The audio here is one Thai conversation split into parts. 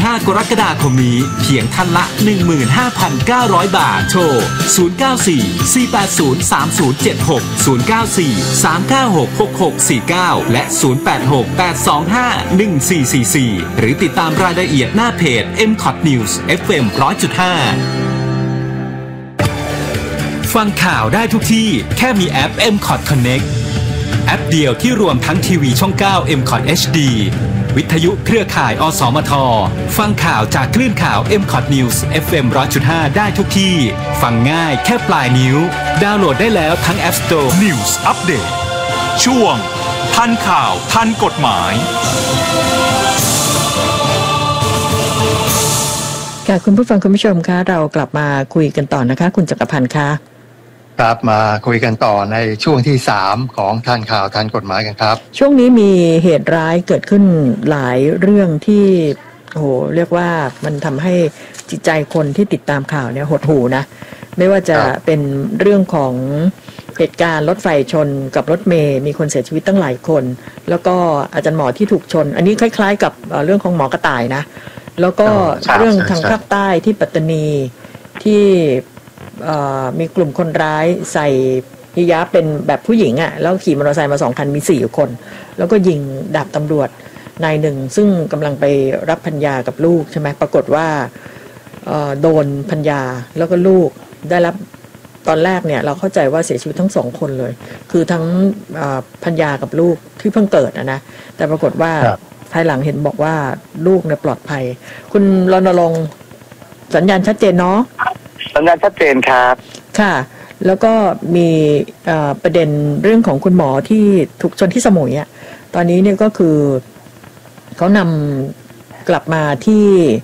15 กรกฎาคมนี้เพียงท่านละ 15,900 บาทโทร 094-480-3076 094-396-6649 และ 086-825-1444 หรือติดตามรายละเอียดหน้าเพจ MCOT News FM 100.5 ฟังข่าวได้ทุกที่แค่มีแอป MCOT Connect แอปเดียวที่รวมทั้งทีวีช่อง 9 MCOT HD วิทยุเครือข่ายอสมทฟังข่าวจากคลื่นข่าว MCOT News FM 100.5 ได้ทุกที่ฟังง่ายแค่ปลายนิ้วดาวน์โหลดได้แล้วทั้ง App Store News Update ช่วงทันข่าวทันกฎหมายค่ะคุณผู้ฟังคุณผู้ชมคะเรากลับมาคุยกันต่อนะคะคุณจักรพันธ์คะครับมาคุยกันต่อในช่วงที่3ของทันข่าวทันกฎหมายกันครับช่วงนี้มีเหตุร้ายเกิดขึ้นหลายเรื่องที่โอ้โหเรียกว่ามันทำให้จิตใจคนที่ติดตามข่าวเนี่ยหดหู่นะไม่ว่าจะเป็นเรื่องของเหตุการณ์รถไฟชนกับรถเมล์มีคนเสียชีวิตตั้งหลายคนแล้วก็อาจารย์หมอที่ถูกชนอันนี้คล้ายๆกับเรื่องของหมอกระต่ายนะแล้วก็เรื่องทางภาคใต้ที่ปัตตานีที่มีกลุ่มคนร้ายใส่ฮิญาบเป็นแบบผู้หญิงอ่ะแล้วขี่มอเตอร์ไซค์มา2 คันมี4 คนแล้วก็ยิงดาบตำรวจนายหนึ่งซึ่งกำลังไปรับภรรยากับลูกใช่ไหมปรากฏว่าโดนภรรยาแล้วก็ลูกได้รับตอนแรกเนี่ยเราเข้าใจว่าเสียชีวิตทั้ง2 คนเลยคือทั้งภรรยากับลูกที่เพิ่งเกิดนะแต่ปรากฏว่าภายหลังเห็นบอกว่าลูกเนี่ยปลอดภัยคุณรณรงค์สัญญาณชัดเจนเนาะสัญญาณชัดเจนครับค่ะแล้วก็มีประเด็นเรื่องของคุณหมอที่ถูกชนที่สมุยอ่ะตอนนี้เนี่ยก็คือเขานำกลับมาที่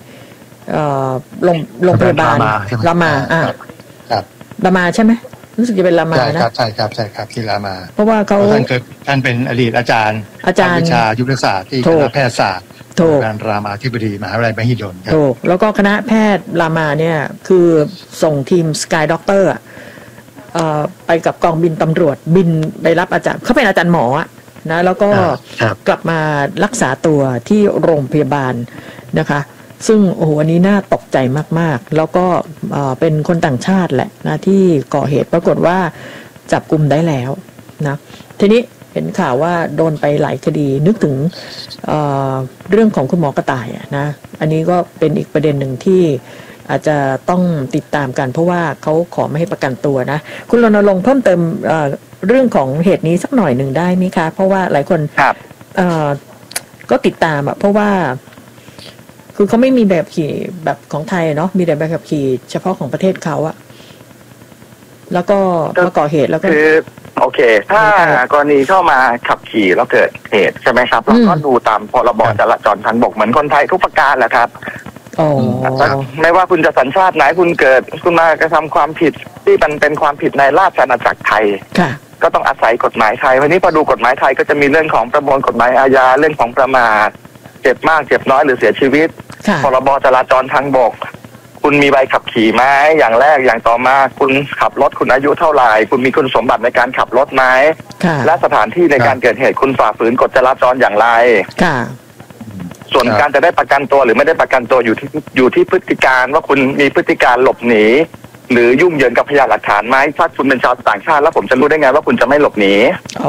โรงพยาบาลรามาครับรามาใช่ไหมรู้สึกจะเป็นรามานะใช่ครับที่รามาเพราะว่าท่านเป็นอดีตอาจารย์วิชายุทธศาสตร์ที่คณะแพทยศาสตร์การรามาธิบดีมหาวิทยาลัยมหิดลครับถูกแล้วก็คณะแพทย์รามาเนี่ยคือส่งทีมสกายด็อกเตอร์ไปกับกองบินตำรวจบินไปรับอาจารย์เขาเป็นอาจารย์หมอนะแล้วก็กลับมารักษาตัวที่โรงพยาบาลนะคะซึ่งโอ้โหอันนี้น่าตกใจมากๆแล้วก็เป็นคนต่างชาติแหละนะที่ก่อเหตุปรากฏว่าจับกุมได้แล้วนะทีนี้เห็นข่าวว่าโดนไปหลายคดีนึกถึงเรื่องของคุณหมอกระต่ายนะอันนี้ก็เป็นอีกประเด็นหนึ่งที่อาจจะต้องติดตามกันเพราะว่าเขาขอไม่ให้ประกันตัวนะคุณรณรงค์เพิ่มเติมเรื่องของเหตุนี้สักหน่อยหนึ่งได้ไหมคะเพราะว่าหลายคนก็ติดตามเพราะว่าคือเขาไม่มีแบบขี่แบบของไทยเนาะมีแต่แบบขับขี่เฉพาะของประเทศเขาแล้วก็มาก่อเหตุแล้วก็โอเคถ้ากรณีเข้ามาขับขี่แล้วเกิดเหตุใช่ไหมครับเราก็ดูตามพรบจราจรทางบกเหมือนคนไทยทุกประการแหละครับไม่ว่าคุณจะสัญชาติไหนคุณมากระทำความผิดที่มันเป็นความผิดในราชอาณาจักรไทยก็ต้องอาศัยกฎหมายไทยวันนี้พอดูกฎหมายไทยก็จะมีเรื่องของประมวลกฎหมายอาญาเรื่องของประมาทเจ็บมากเจ็บน้อยหรือเสียชีวิตพรบจราจรทางบกคุณมีใบขับขี่ไหมอย่างแรกอย่างต่อมาคุณขับรถคุณอายุเท่าไหร่คุณมีคุณสมบัติในการขับรถไหมและสถานที่ในการเกิดเหตุคุณฝ่าฝืนกฎจราจรอย่างไรส่วนการจะได้ประกันตัวหรือไม่ได้ประกันตัวอยู่ที่พฤติการว่าคุณมีพฤติการหลบหนีหรือยุ่งเหยิงกับพยานหลักฐานไหมถ้าคุณเป็นชาวต่างชาติแล้วผมจะรู้ได้ไงว่าคุณจะไม่หลบหนี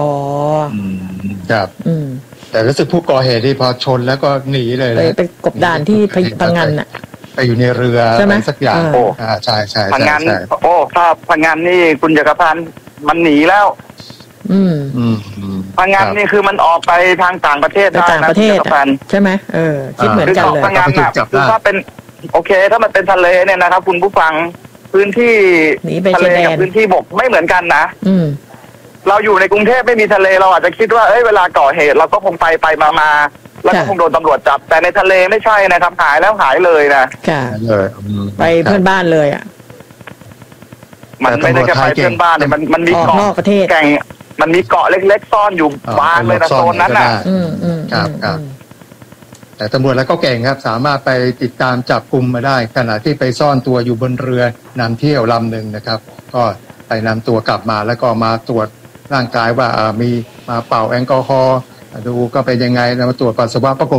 ครับแต่รู้สึกผู้ก่อเหตุที่พอชนแล้วก็หนีเลยไปกบดานที่พังงานไปอยู่ในเรืออะไรสักอย่างใช่พังงานถ้าพังงานนี่คุณจักรพันธ์มันหนีแล้วพังงานนี่คือมันออกไปทางต่างประเทศได้นะจักรพันธ์ใช่ไหมคิดเหมือนกันเลยพังงานคือถ้าเป็นโอเคถ้ามันเป็นทะเลเนี่ยนะครับคุณผู้ฟังพื้นที่ทะเลกับพื้นที่บกไม่เหมือนกันนะเราอยู่ในกรุงเทพไม่มีทะเลเราอาจจะคิดว่าเวลาก่อเหตุเราก็คงไปมาแล้วก็คงโดนตำรวจจับแต่ในทะเลไม่ใช่นะครับหายแล้วหายเลยนะไปเพื่อนบ้านเลยมันไม่ได้แค่ไปเพื่อนบ้านเนี่ยมันมีเกาะแก่งมันมีเกาะเล็กๆซ่อนอยู่บางเลยนะโซนนั้นครับแต่ตำรวจแล้วก็เก่งครับสามารถไปติดตามจับกุมมาได้ขณะที่ไปซ่อนตัวอยู่บนเรือนำเที่ยวลำหนึ่งนะครับก็ไปนำตัวกลับมาแล้วก็มาตรวจร่างกายว่ามีมาเป่าแอลกอฮอล์ดูก็เป็นยังไงมาตรวจปัสสาวะปรากฏ